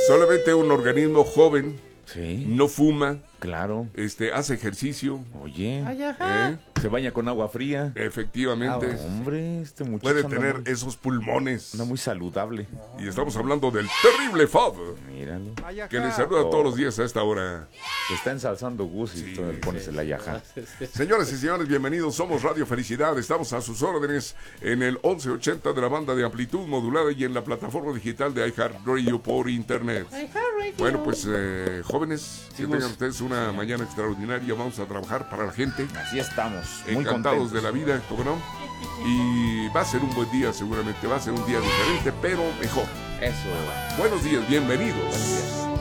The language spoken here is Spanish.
Solamente un organismo joven, Sí, no fuma, claro. hace ejercicio, Oye, ¿eh? se baña con agua fría. Efectivamente. Hombre, este muchacho Puede anda tener muy, esos pulmones. anda muy saludable. Y estamos hablando del terrible Fab, Míralo. que le saluda todos los días a esta hora. Te está ensalzando Gus y Sí, tú le pones el ayaja. Señoras y señores, bienvenidos. Somos Radio Felicidad. Estamos a sus órdenes en el 1180 de la banda de amplitud modulada y en la plataforma digital de iHeartRadio por internet. Bueno, pues jóvenes, que tengan ustedes una mañana extraordinaria. Vamos a trabajar para la gente. Así estamos, muy Encantados contentos. de la vida, ¿cómo no? Y va a ser un buen día seguramente. Va a ser un día diferente, pero mejor. Eso. Buenos días, bienvenidos. Buenos días.